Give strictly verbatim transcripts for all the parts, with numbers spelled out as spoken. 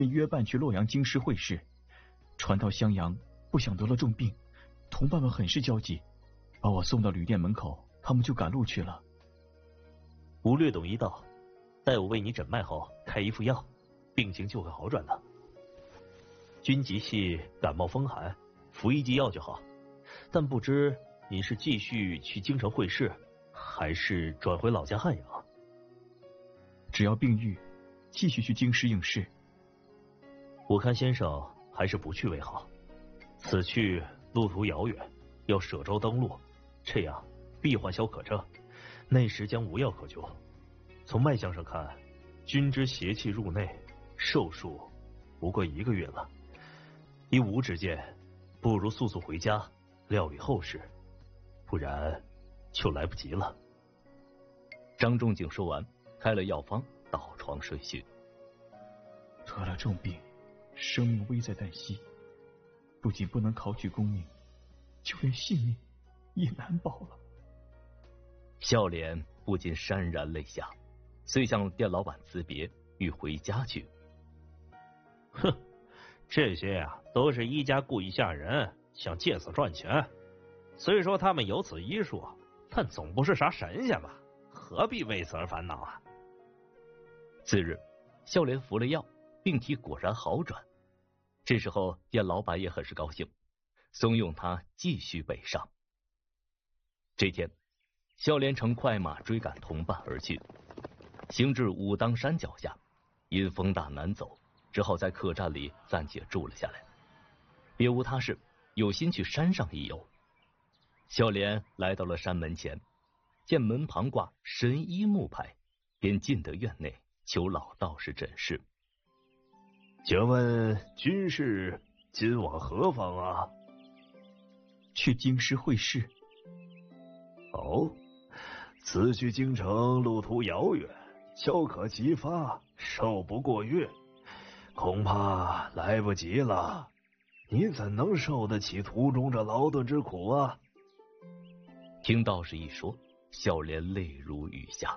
便约伴去洛阳京师会试。传到襄阳，不想得了重病，同伴们很是焦急，把我送到旅店门口，他们就赶路去了。 吾略懂医道，待我为你诊脉后开一副药，病情就会好转的。君急系感冒风寒，服一剂药就好。但不知你是继续去京城会试，还是转回老家汉阳？ 只要病愈，继续去京师应试。 我看先生还是不去为好，此去路途遥远，要舍舟登陆，这样必患消可证，那时将无药可救。从脉象上看，君之邪气入内，寿数不过一个月了。依吾之见，不如速速回家料理后事，不然就来不及了。 张仲景说完，开了药方，倒床睡去。 得了重病，生命危在旦夕，不仅不能考取功名，就连性命也难保了。 笑脸不禁潸然泪下，遂向店老板辞别，欲回家去。 哼，这些啊都是一家故意吓人，想借此赚钱。虽说他们有此医术，但总不是啥神仙吧？何必为此而烦恼啊？ 次日，笑脸服了药，病体果然好转。这时候店老板也很是高兴，怂恿他继续北上。这天，笑脸乘快马追赶同伴而去，行至武当山脚下，因风大难走，只好在客栈里暂且住了下来。别无他事，有心去山上一游。笑脸来到了山门前，见门旁挂神医木牌，便进得院内求老道士诊视。 请问军士今往何方啊？ 去京师会试。 哦，此去京城路途遥远，消可急发，寿不过月，恐怕来不及了。你怎能受得起途中这劳顿之苦啊？ 听道士一说，笑脸泪如雨下。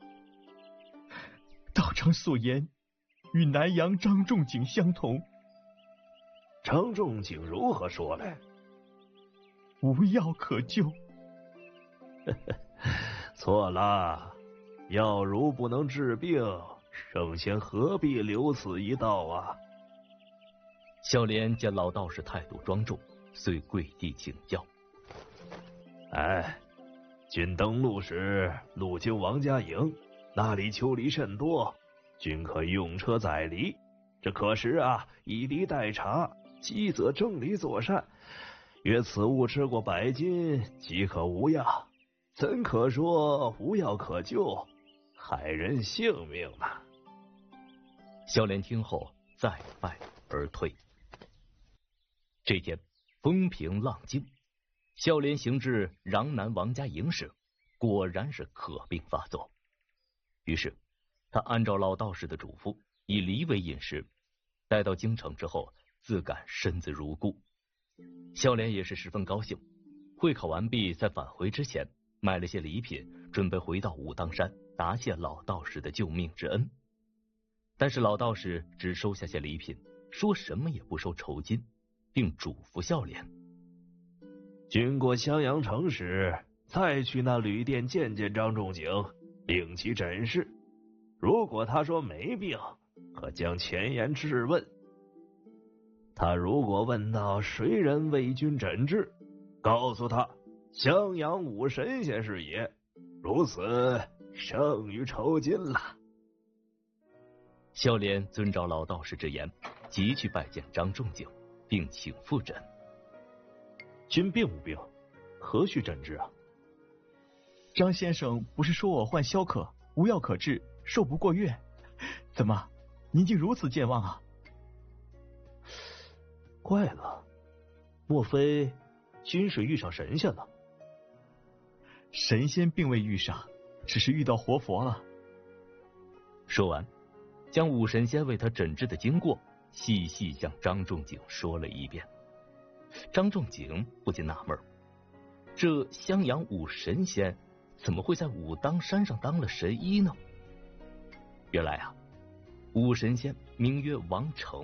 道长所言与南阳张仲景相同。 张仲景如何说嘞？ 无药可救。 错了，药如不能治病，圣仙何必留此一道啊？ 笑脸见老道士态度庄重，遂跪地请教。 哎，君登陆时路经王家营，那里丘离甚多，君可用车载离。这可时啊，以梨代茶，饥则正离作善。约此物吃过百斤，即可无恙。怎可说无药可救，害人性命呢？ 笑脸听后再拜而退。这天风平浪静，笑脸行至穰南王家营时，果然是渴病发作。于是他按照老道士的嘱咐，以梨为饮食。待到京城之后，自感身子如故。笑脸也是十分高兴，会考完毕，在返回之前买了些礼品，准备回到武当山答谢老道士的救命之恩。但是老道士只收下些礼品，说什么也不收酬金，并嘱咐笑脸： 经过襄阳城时，再去那旅店见见张仲景，令其诊视。如果他说没病，可将前言质问。他如果问到谁人为君诊治，告诉他襄阳武神仙是也，如此胜于酬金了。 笑脸遵照老道士之言，即去拜见张仲景，并请复诊。 君病无病，何须诊治啊？ 张先生不是说我患消渴，无药可治，寿不过月？怎么，您竟如此健忘啊？ 怪了，莫非君是遇上神仙了？ 神仙并未遇上，只是遇到活佛了。 说完，将武神仙为他诊治的经过细细向张仲景说了一遍。张仲景不禁纳闷，这襄阳武神仙怎么会在武当山上当了神医呢？原来啊， 武神仙名曰王成。